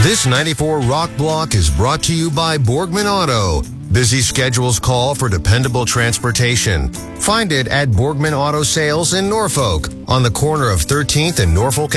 This 94 Rock Block is brought to you by Borgman Auto. Busy schedules call for dependable transportation. Find it at Borgman Auto Sales in Norfolk on the corner of 13th and Norfolk